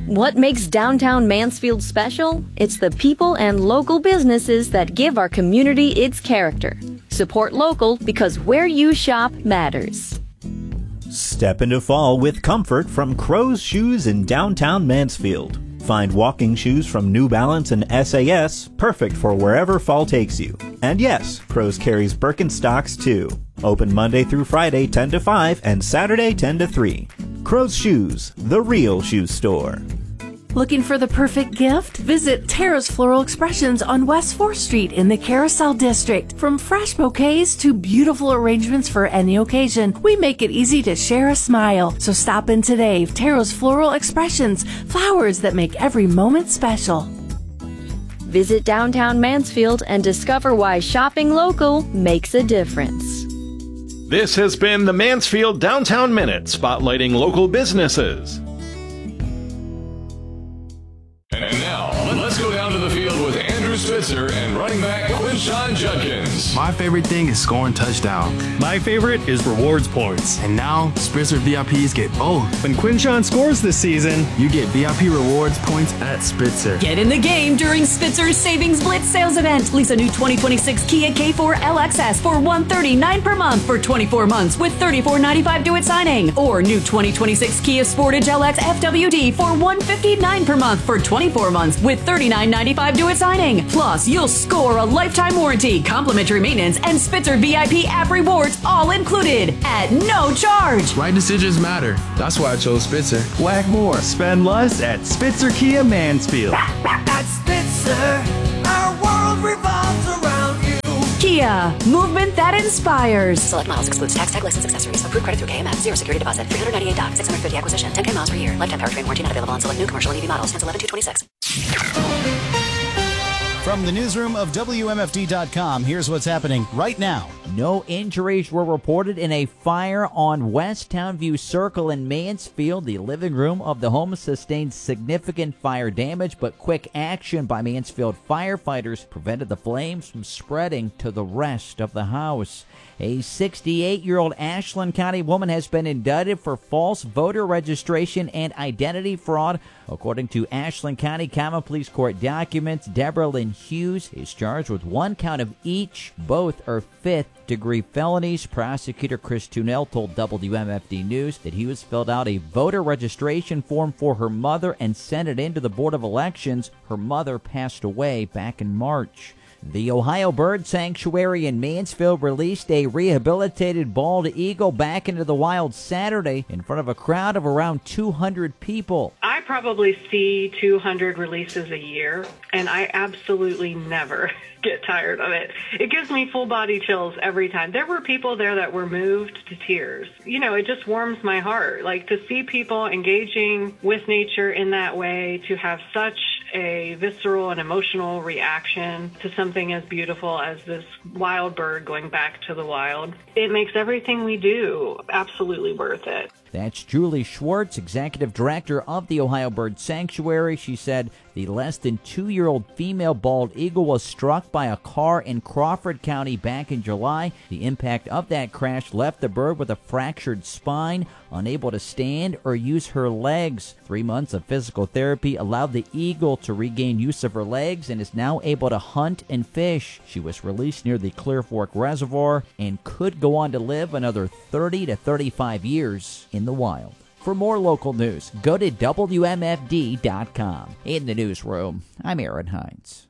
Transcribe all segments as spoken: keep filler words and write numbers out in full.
What makes downtown Mansfield special? It's the people and local businesses that give our community its character. Support local because where you shop matters. Step into fall with comfort from Crow's Shoes in downtown Mansfield. Find walking shoes from New Balance and S A S, perfect for wherever fall takes you. And yes, Crow's carries Birkenstocks too. Open Monday through Friday ten to five and Saturday ten to three. Crow's Shoes, the real shoe store. Looking for the perfect gift? Visit Tara's Floral Expressions on West fourth Street in the Carousel District. From fresh bouquets to beautiful arrangements for any occasion, we make it easy to share a smile. So stop in today. Tara's Floral Expressions, flowers that make every moment special. Visit downtown Mansfield and discover why shopping local makes a difference. This has been the Mansfield Downtown Minute, spotlighting local businesses. And now, let's go down to the field with Andrew Spitzer and running back Quinshon Judkins. My favorite thing is scoring touchdown. My favorite is rewards points. And now, Spitzer V I Ps get both. When Quinshon scores this season, you get V I P rewards points at Spitzer. Get in the game during Spitzer's Savings Blitz sales event. Lease a new twenty twenty-six Kia K four L X S for one hundred thirty-nine dollars per month for twenty-four months with thirty-four ninety-five due at signing. Or new twenty twenty-six Kia Sportage L X F W D for one hundred fifty-nine dollars per month for twenty-four months with thirty-nine ninety-five due at signing. Plus, you'll score a lifetime warranty, complimentary maintenance, and Spitzer V I P app rewards all included at no charge. Right decisions matter. That's why I chose Spitzer. Whack more, spend less at Spitzer Kia Mansfield. At Spitzer, our world revolves around you. Kia, movement that inspires. Select models excludes tax, tag, license, accessories. Approved credit through K M M. Zero security deposit. three hundred ninety-eight dollars. six hundred fifty acquisition. ten K miles per year. Lifetime powertrain warranty not available on select new commercial and E V models. Hence eleven two twenty-six. From the newsroom of W M F D dot com, here's what's happening right now. No injuries were reported in a fire on West Townview Circle in Mansfield. The living room of the home sustained significant fire damage, but quick action by Mansfield firefighters prevented the flames from spreading to the rest of the house. A sixty-eight-year-old Ashland County woman has been indicted for false voter registration and identity fraud. According to Ashland County Common Police Court documents, Deborah Lynn Hughes is charged with one count of each. Both are fifth-degree felonies. Prosecutor Chris Tunell told W M F D News that Hughes filled out a voter registration form for her mother and sent it in to the Board of Elections. Her mother passed away back in March. The Ohio Bird Sanctuary in Mansfield released a rehabilitated bald eagle back into the wild Saturday in front of a crowd of around two hundred people. I probably see two hundred releases a year, and I absolutely never get tired of it. It gives me full body chills every time. There were people there that were moved to tears. You know, it just warms my heart. Like, to see people engaging with nature in that way, to have such a visceral and emotional reaction to something as beautiful as this wild bird going back to the wild. It makes everything we do absolutely worth it. That's Julie Schwartz, executive director of the Ohio Bird Sanctuary. She said the less than two-year-old female bald eagle was struck by a car in Crawford County back in July. The impact of that crash left the bird with a fractured spine, unable to stand or use her legs. Three months of physical therapy allowed the eagle to regain use of her legs and is now able to hunt and fish. She was released near the Clear Fork Reservoir and could go on to live another thirty to thirty-five years in the wild. For more local news, go to W M F D dot com. In the newsroom, I'm Aaron Hines.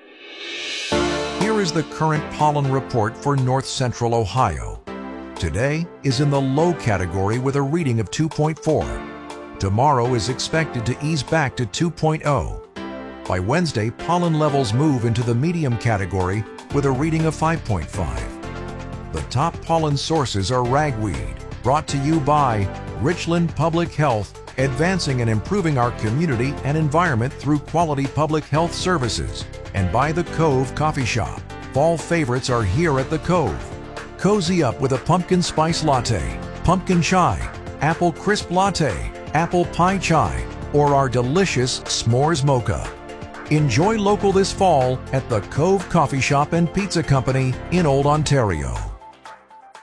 Here is the current pollen report for north central Ohio. Today is in the low category with a reading of two point four. Tomorrow is expected to ease back to two point oh. By Wednesday, pollen levels move into the medium category with a reading of five point five. The top pollen sources are ragweed, brought to you by Richland Public Health, advancing and improving our community and environment through quality public health services, and by the Cove Coffee Shop. Fall favorites are here at the Cove. Cozy up with a pumpkin spice latte, pumpkin chai, apple crisp latte, apple pie chai, or our delicious s'mores mocha. Enjoy local this fall at the Cove Coffee Shop and Pizza Company in Old Ontario.